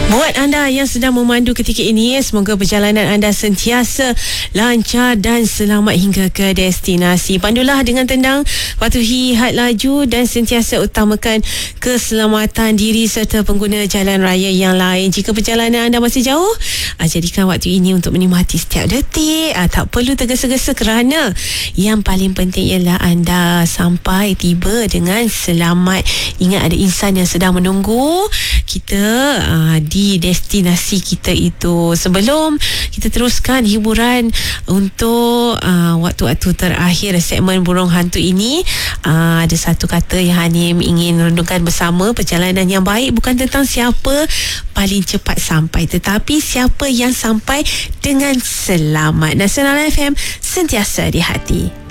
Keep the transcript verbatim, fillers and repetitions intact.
Buat anda yang sedang memandu ketika ini, semoga perjalanan anda sentiasa lancar dan selamat hingga ke destinasi. Pandulah dengan tenang, patuhi had laju dan sentiasa utamakan keselamatan diri serta pengguna jalan raya yang lain. Jika perjalanan anda masih jauh, jadikan waktu ini untuk menikmati setiap detik. Tak perlu tergesa-gesa kerana yang paling penting ialah anda sampai tiba dengan selamat. Ingat, ada insan yang sedang menunggu kita uh, di destinasi kita itu. Sebelum kita teruskan hiburan untuk uh, waktu-waktu terakhir segmen Burung Hantu ini, uh, ada satu kata yang Hanim ingin renungkan bersama. Perjalanan yang baik bukan tentang siapa paling cepat sampai, tetapi siapa yang sampai dengan selamat. Nasional F M, sentiasa di hati.